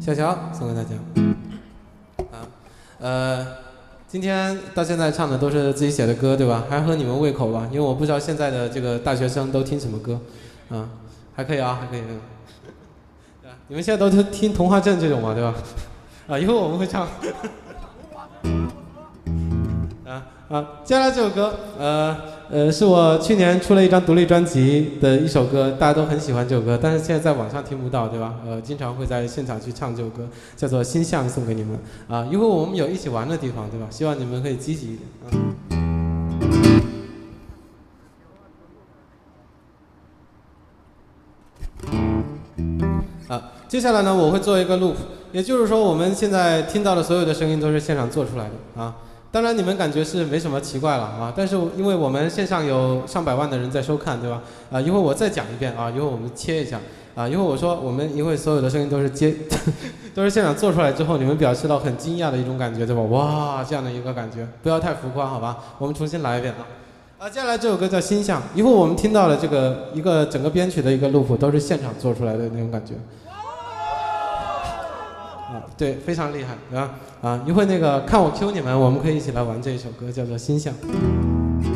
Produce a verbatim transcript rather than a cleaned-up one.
小乔送给大家。啊，呃，今天到现在唱的都是自己写的歌，对吧？还合你们胃口吧？因为我不知道现在的这个大学生都听什么歌，啊，还可以啊，还可以。对吧？你们现在都听《童话镇》这种嘛，对吧？啊，一会儿我们会唱。啊啊，接下来这首歌，呃呃，是我去年出了一张独立专辑的一首歌，大家都很喜欢这首歌，但是现在在网上听不到，对吧？呃，经常会在现场去唱这首歌，叫做《心象》，送给你们。啊，一会儿我们有一起玩的地方，对吧？希望你们可以积极一点。啊，啊，接下来呢，我会做一个 loop， 也就是说，我们现在听到的所有的声音都是现场做出来的啊。当然，你们感觉是没什么奇怪了啊，但是因为我们线上有上百万的人在收看，对吧？啊，一会儿我再讲一遍啊，一会儿我们切一下啊，一会儿我说我们一会儿所有的声音都是接，都是现场做出来之后，你们表示到很惊讶的一种感觉，对吧？哇，这样的一个感觉，不要太浮夸，好吧？我们重新来一遍啊。啊，接下来这首歌叫《心象》，一会儿我们听到了这个一个整个编曲的一个 loop 都是现场做出来的那种感觉。啊，对，非常厉害，对吧？啊，一会那个看我 Q 你们，我们可以一起来玩这一首歌，叫做《心象》。